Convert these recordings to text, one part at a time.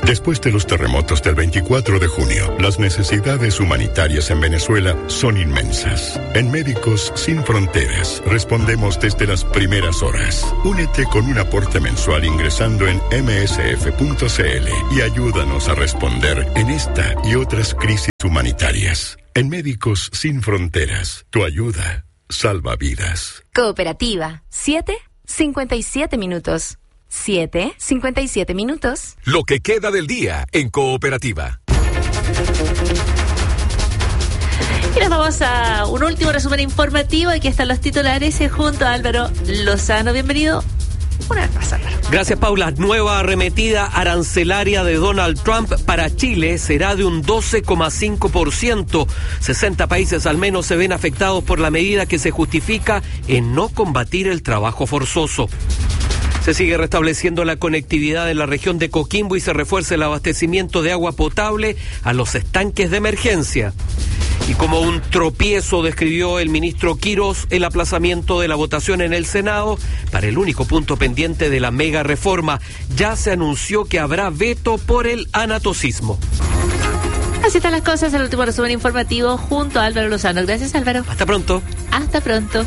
Después de los terremotos del 24 de junio, las necesidades humanitarias en Venezuela son inmensas. En Médicos Sin Fronteras respondemos desde las primeras horas. Únete con un aporte mensual ingresando en msf.cl y ayúdanos a responder en esta y otras crisis humanitarias. En Médicos Sin Fronteras, tu ayuda salva vidas. Cooperativa 7:57 minutos. 7:57 minutos. Lo que queda del día en Cooperativa. Y nos vamos a un último resumen informativo. Aquí están los titulares junto a Álvaro Lozano. Bienvenido una vez más, Álvaro. Gracias, Paula. Nueva arremetida arancelaria de Donald Trump para Chile será de un 12,5%. 60 países al menos se ven afectados por la medida que se justifica en no combatir el trabajo forzoso. Se sigue restableciendo la conectividad en la región de Coquimbo y se refuerza el abastecimiento de agua potable a los estanques de emergencia. Y como un tropiezo describió el ministro Quirós el aplazamiento de la votación en el Senado para el único punto pendiente de la mega reforma. Ya se anunció que habrá veto por el anatocismo. Así están las cosas, el último resumen informativo junto a Álvaro Lozano. Gracias, Álvaro. Hasta pronto. Hasta pronto.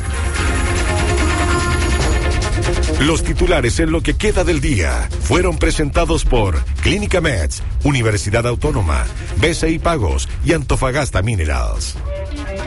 Los titulares en lo que queda del día fueron presentados por Clínica Meds, Universidad Autónoma, BCI Pagos y Antofagasta Minerals.